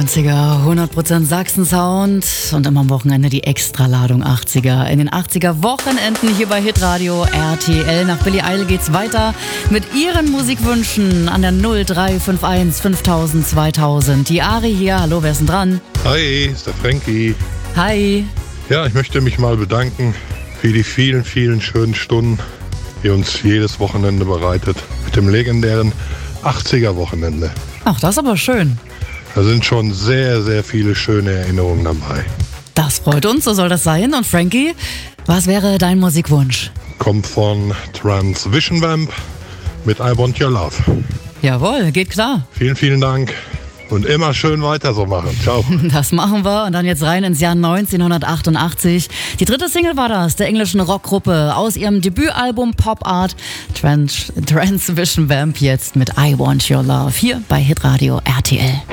90er, 100% Sachsen-Sound und immer am Wochenende die Extraladung 80er. In den 80er-Wochenenden hier bei Hitradio RTL. Nach Billie Eilish geht's weiter mit ihren Musikwünschen an der 0351 5000 2000. Die Ari hier, hallo, wer ist denn dran? Hi, ist der Frankie. Hi. Ja, ich möchte mich mal bedanken für die vielen, vielen schönen Stunden, die uns jedes Wochenende bereitet. Mit dem legendären 80er-Wochenende. Ach, das ist aber schön. Da sind schon sehr, sehr viele schöne Erinnerungen dabei. Das freut uns, so soll das sein. Und Frankie, was wäre dein Musikwunsch? Kommt von Transvision Vamp mit I Want Your Love. Jawohl, geht klar. Vielen, vielen Dank und immer schön weiter so machen. Ciao. Das machen wir und dann jetzt rein ins Jahr 1988. Die dritte Single war das, der englischen Rockgruppe aus ihrem Debütalbum Pop Art. Transvision Vamp jetzt mit I Want Your Love hier bei Hitradio RTL.